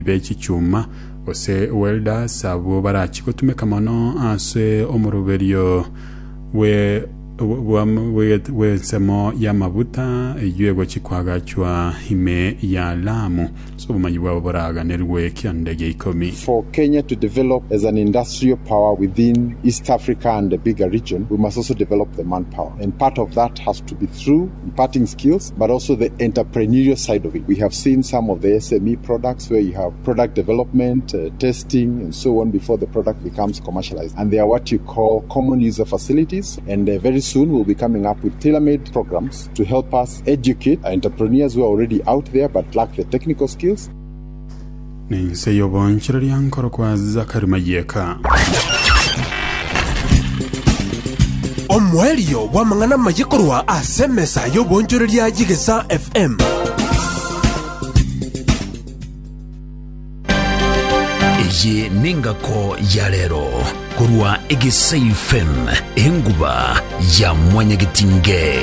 bechi chuma ose welders abo barachi kutumika mono ase omuruberio we semo ya mabuta yego chikwagachwa hime ya Lamu so bumanyi boraga nerwe kyandege ikomi. For Kenya to develop as an industrial power within East Africa and the bigger region, we must also develop the manpower, and part of that has to be through imparting skills but also the entrepreneurial side of it. We have seen some of the SME products where you have product development, testing and so on before the product becomes commercialized, and they are what you call common user facilities, and very soon we'll be coming up with tailor-made programs to help us educate entrepreneurs who are already out there but lack the technical skills. Ninse yobonchira yankoro kwa Zakari Mayeka. Omwelio wa mangana mayekorwa asemesa yobonchira ya Jigesa FM. Ye ningako yarero kurwa Egesa FM enguba ya mwanyagitinge.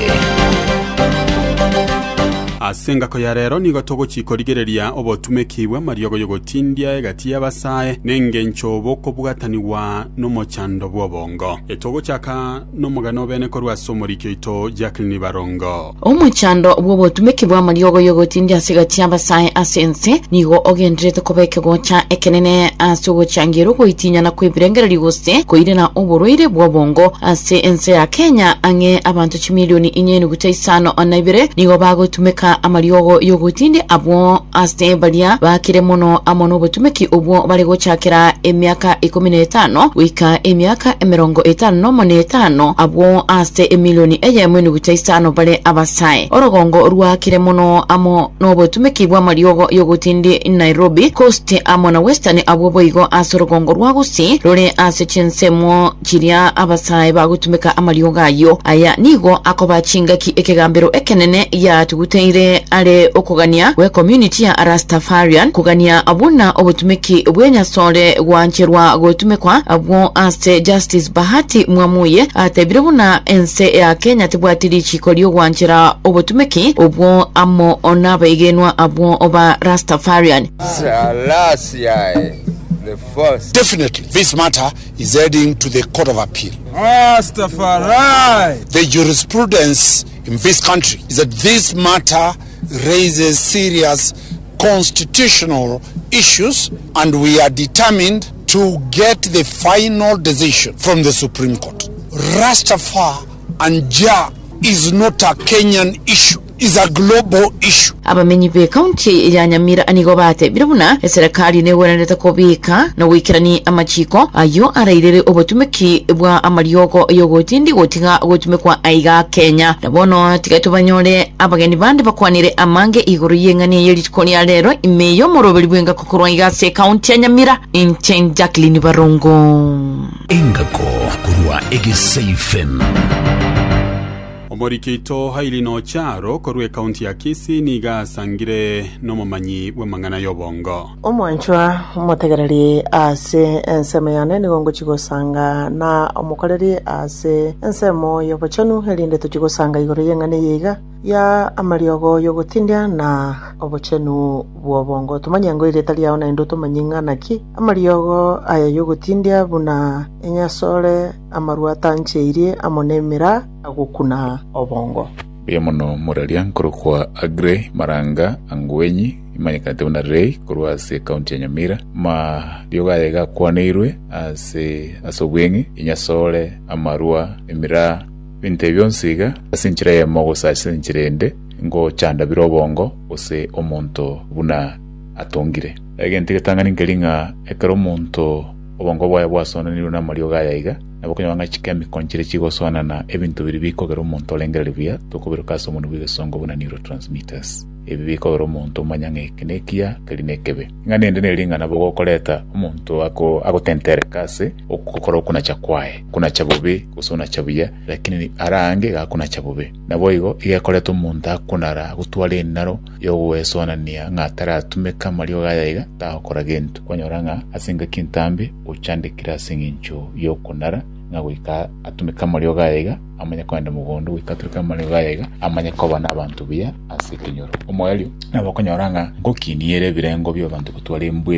Asengako ya rero nigo togo chikorigereria obotumekibwa mariogo yogotindia egati y'abasae nenge nchoboko bwataniwa no mochando bwobongo etogo chaka no mugano bene korwa somorike ito Jacqueline Barongo omochando bwobotumekibwa mariogo yogotindia segati y'abasae asense nigo ogendrete kobeke gocha ekenene asugo changiro goitinya na kwebirengereri gose koirena oborwire bwobongo asense ya Kenya ange abantu 1,400,000 onabire nigo bagotumeka amariogo yogutindi abo aste balia bakire mono amono botumeki obwo bali gochakira emyaka 15 wika emyaka 55 abo aste emilioni eyemwe gutaisano bale abasae orogongo rwakire mono amo no botumeki bwa mariogo yogutindi Nairobi Coast amo na Western abo boigo asorogongo rwagusi rore asechensemo chiria abasae bagutumeka amariogo ayo aya nigo akobachingaki ekegambero ekenene ya tuguteire ale okugania we community ya Rastafarian kugania abuna obutumeki bwenya sole gwancherwa gotumekwa abo aste Justice Bahati Mwamuye atebirabuna ense ya Kenya tibwatiri chikoliyo gwanchera obutumeki obwo amo onabegenwa abo oba Rastafarian. The first. Definitely, this matter is heading to the Court of Appeal. Rastafari! The jurisprudence in this country is that this matter raises serious constitutional issues, and we are determined to get the final decision from the Supreme Court. Rastafari and Jah is not a Kenyan issue. Is a global issue. Abamenyi be county ya Nyamira anigo bate birabuna eserekali ne werendeta kobika na wikirani amachiko ayo arairere obotumeki bwa amariogo yogotindi gotinga gotumekwa aiga Kenya nabono tigato banyore abageni bande bakwanire amange iguru yengani yelitkoni ya lero imeyo morobeli bwenga kokorwa iga se county ya Nyamira in Jacqueline Barongo ingako kurwa Egesa FM. Omorikito haili no charo korwe county ya Kisii niga sangire no momanyi we mangana yobongo. Omwanchwa omotegereri ase ensemo yane nigongo chigosanga na omukoreri ase ensemo yobochanu helinde tuchigosanga igoro yengane yiga ya amariogo yogotindia na obochenu bwobongo tumanyango iretali yaona endo tumanyingana ki amariogo aya yogotindia buna enyasole amaruata ncheirie amonemera agukuna obongo yemono moralia nkorokwa Agre Maranga Angwenyi imanyikate una rei kurwa ase county ya Nyamira ma rioga yega kwaneirwe ase asobwengi inyasole amarua emira binte byonsiga asinchira ya mogo sasinchirende ngo chanda birobongo ose omonto buna atongire agenti ketangani ngelinga ekero monto obongo bwa bwasona ni na marioga yaiga nabokunya wanga chikemi konchire chigosona na ebintu biri bikogero monto lengere bia tokobero kaso munu bigesongo buna neurotransmitters ebibiko bero monto manyange kinekia kelinekebe nganende nelinga nabo koleta omonto agotentere kase okukora kuna chakwae kuna chabobe kusona chabuya lakini arange gakuna chabobe nabo igo igekoleta omonto akunara gutwale naro yogwesona nia ngatara tumeka marioga yaiga takora gento konyoranga asinga kintambe ochandikira singincho yokunara ngawika atumeka marioga yaiga amanye kwenda mugondo wikaturika malivayega amanye koba n'abantu bia ase kenyoro omwelio nabo konyoranga ngokiniere birengo byo bantu kutwala embwe